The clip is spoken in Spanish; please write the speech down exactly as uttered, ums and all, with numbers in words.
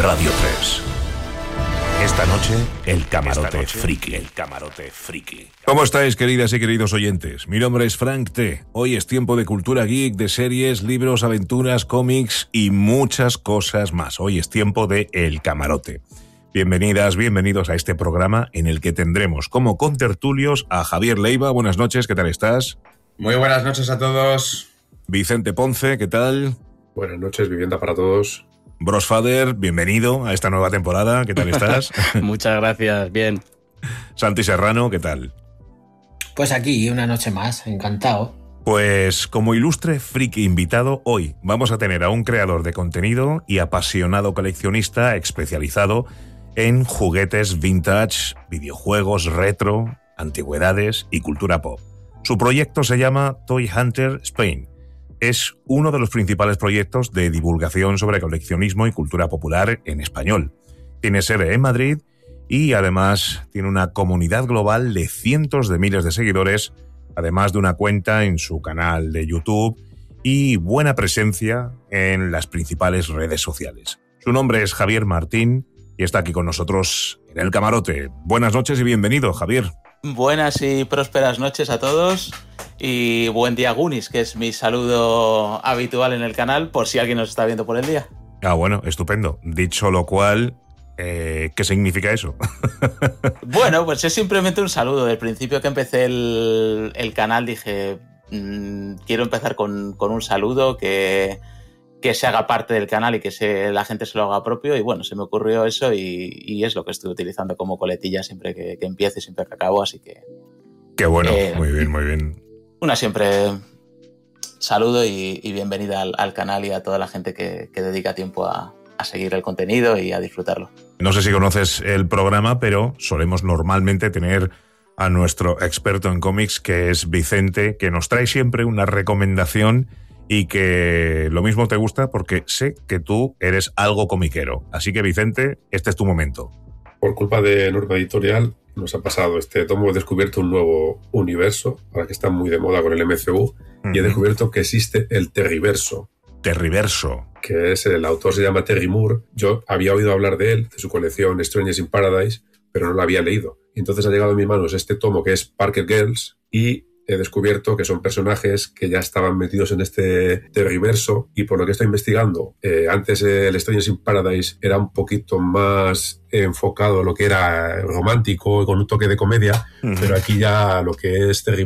Radio tres. Esta noche, el camarote noche, friki. El camarote friki. ¿Cómo estáis, queridas y queridos oyentes? Mi nombre es Frank T. Hoy es tiempo de cultura geek, de series, libros, aventuras, cómics y muchas cosas más. Hoy es tiempo de El Camarote. Bienvenidas, bienvenidos a este programa en el que tendremos como contertulios a Javier Leiva. Buenas noches, ¿qué tal estás? Muy buenas noches a todos. Vicente Ponce, ¿qué tal? Buenas noches, vivienda para todos. Brosfader, bienvenido a esta nueva temporada. ¿Qué tal estás? Muchas gracias, bien. Santi Serrano, ¿qué tal? Pues aquí, una noche más, encantado. Pues como ilustre friki invitado, hoy vamos a tener a un creador de contenido y apasionado coleccionista especializado en juguetes vintage, videojuegos retro, antigüedades y cultura pop. Su proyecto se llama Toy Hunter Spain. Es uno de los principales proyectos de divulgación sobre coleccionismo y cultura popular en español. Tiene sede en Madrid y además tiene una comunidad global de cientos de miles de seguidores, además de una cuenta en su canal de YouTube y buena presencia en las principales redes sociales. Su nombre es Javier Martín y está aquí con nosotros en El Camarote. Buenas noches y bienvenido, Javier. Buenas y prósperas noches a todos. Y buen día, Gunis, que es mi saludo habitual en el canal, por si alguien nos está viendo por el día. Ah, bueno, estupendo. Dicho lo cual, eh, ¿qué significa eso? Bueno, pues es simplemente un saludo. Del principio que empecé el, el canal dije, mmm, quiero empezar con, con un saludo que, que se haga parte del canal y que se, la gente se lo haga propio. Y bueno, se me ocurrió eso y, y es lo que estoy utilizando como coletilla siempre que, que empiezo y siempre que acabo, así que... Qué bueno, eh, muy bien, muy bien. Una siempre saludo y, y bienvenida al, al canal y a toda la gente que, que dedica tiempo a, a seguir el contenido y a disfrutarlo. No sé si conoces el programa, pero solemos normalmente tener a nuestro experto en cómics, que es Vicente, que nos trae siempre una recomendación y que lo mismo te gusta porque sé que tú eres algo comiquero. Así que, Vicente, este es tu momento. Por culpa de Norma Editorial nos ha pasado este tomo. He descubierto un nuevo universo, ahora que está muy de moda con el M C U, uh-huh. Y he descubierto que existe el Terriverso. Terriverso. Que es, el autor se llama Terry Moore. Yo había oído hablar de él, de su colección Strangers in Paradise, pero no lo había leído. Y entonces ha llegado a mis manos este tomo que es Parker Girls y he descubierto que son personajes que ya estaban metidos en este Terriverso y por lo que estoy investigando, eh, antes el Strangers in Paradise era un poquito más enfocado a lo que era romántico y con un toque de comedia, uh-huh. Pero aquí ya lo que es Terry